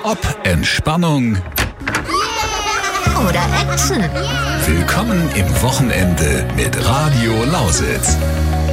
Ob Entspannung oder Action. Willkommen im Wochenende mit Radio Lausitz.